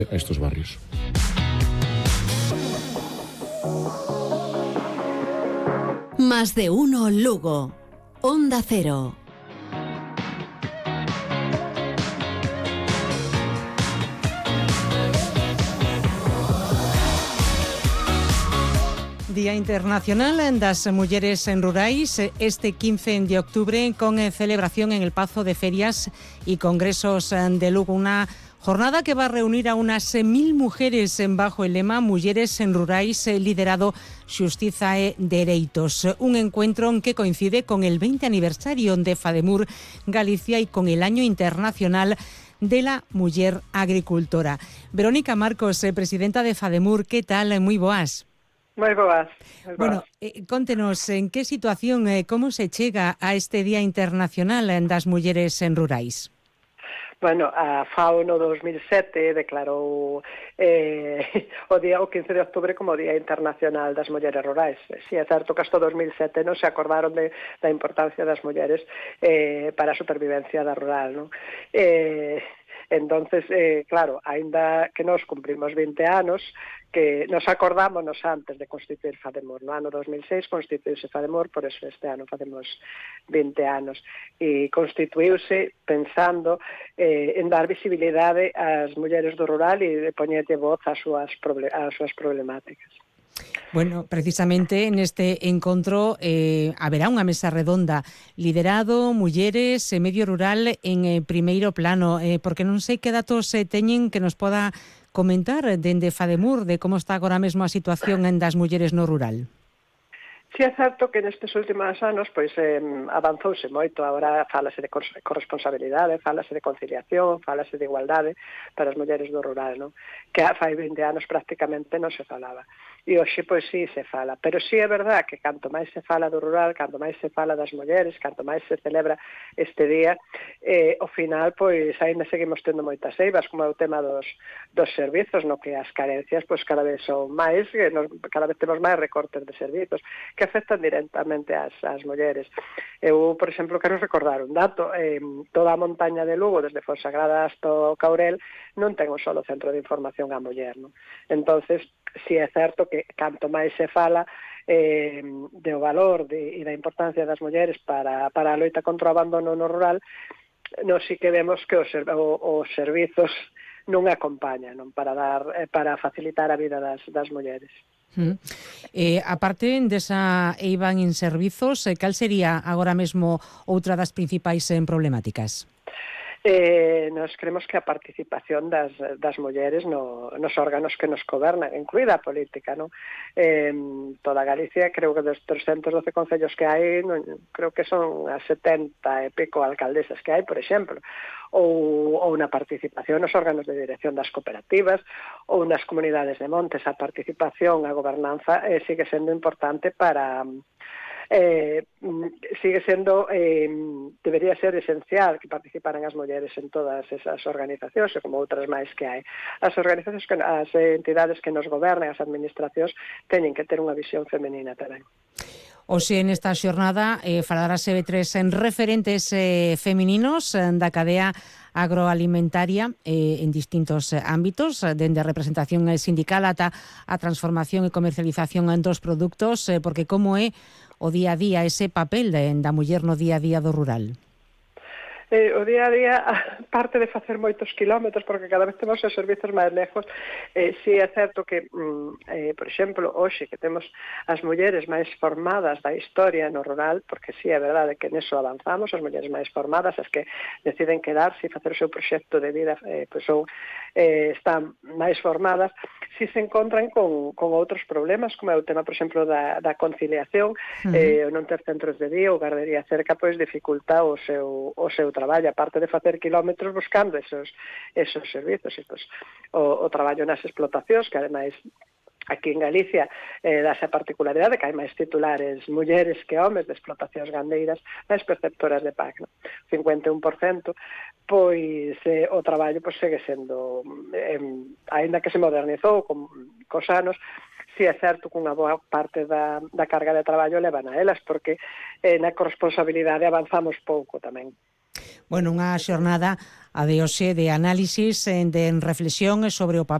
a estos barrios. Más de uno Lugo. Onda Cero. Día Internacional das Mulleres en Rurais, este 15 de octubre, con celebración en el Pazo de Ferias y Congresos de Lugo. Una jornada que va a reunir a unas 1000 mujeres bajo el lema Mulleres en Rurais, liderado Xustiza e Dereitos. Un encuentro que coincide con el 20 aniversario de Fademur Galicia y con el Año Internacional de la Muller Agricultora. Verónica Marcos, presidenta de Fademur, ¿qué tal? Moi boas. Moi boas. Bueno, contenos en que situación, como se chega a este Día Internacional das Mulleres en Rurais? Bueno, a FAO no 2007 declarou o 15 de octubre como Día Internacional das Mulleres Rurais. Si é certo que hasta 2007 non se acordaron da importancia das mulleres para a supervivencia da rural, non? Entonces, claro, aínda que nós cumprimos 20 anos, que nos acordámonos antes de constituir Fademur. No ano 2006 constituíuse Fademur, por eso este ano facemos 20 anos. E constituíuse pensando en dar visibilidade ás mulleres do rural e de poñerlle voz ás súas problemáticas. Bueno, precisamente neste encontro haberá unha mesa redonda liderado mulleres e medio rural en primeiro plano, porque non sei que datos teñen que nos poda comentar dende Fademur de como está agora mesmo a situación das mulleres no rural. Si é certo que nestes últimos anos pois avanzouse moito, agora fálase de corresponsabilidade, fálase de conciliación, fálase de igualdade para as mulleres do rural, non? Que fai 20 anos prácticamente non se falaba. E hoxe pois sí se fala, pero sí é verdad que canto máis se fala do rural, canto máis se fala das mulleres, canto máis se celebra este día, ao final pois ainda seguimos tendo moitas eivas, como é o tema dos servizos, no que as carencias pois cada vez son máis, cada vez temos máis recortes de servizos que afectan directamente ás mulleres. Eu, por exemplo, quero recordar un dato, toda a montaña de Lugo, desde Fonsagrada hasta o Caurel, non ten un solo centro de información á muller, non? Entonces, si é certo que canto máis se fala do valor e da importancia das mulleres para a loita contra o abandono no rural, nós sí que vemos que os servizos non acompañan, non, para facilitar a vida das mulleres. Aparte desa eiva en servizos, cal sería agora mesmo outra das principais problemáticas? Nos creemos que a participación das mulleres nos órganos que nos gobernan, incluída a política, non? Toda Galicia, creo que dos 312 concellos que hai, creo que son as 70 e pico alcaldesas que hai, por exemplo, ou na participación nos órganos de dirección das cooperativas ou nas comunidades de montes. A participación, a gobernanza sigue sendo importante para sigue sendo debería ser esencial que participaran as mulleres en todas esas organizacións, como outras máis que hai. As organizacións, as entidades que nos gobernan, as administracións, teñen que ter unha visión femenina tamén. Hoxe nesta xornada falarase de 3 referentes femininos da cadea agroalimentaria en distintos ámbitos, dende a representación sindical ata a transformación e comercialización dos produtos, porque como é o día a día, ese papel da muller no día a día do rural? O día a día, parte de facer moitos kilómetros, porque cada vez temos os servizos máis lejos, si é certo que, por exemplo, hoxe que temos as mulleres máis formadas da historia no rural, porque si é verdade que neso avanzamos, as mulleres máis formadas, as que deciden quedarse e facer o seu proxecto de vida, pois están máis formadas, si se encontran con outros problemas, como é o tema, por exemplo, da conciliación, o non ter centros de día ou gardería cerca, pois dificulta o seu traballo, aparte de facer kilómetros buscando esos servizos. E, pois, o traballo nas explotacións, que ademais aquí en Galicia dase a particularidade que hai máis titulares mulleres que homes de explotacións gandeiras, máis perceptoras de PAC, no? 51%, pois o traballo pois, segue sendo, aínda que se modernizou cos anos, si é certo que unha boa parte da carga de traballo levan a elas, porque na corresponsabilidade avanzamos pouco tamén. Bueno, unha xornada a de hoxe de análisis, de reflexión sobre o papel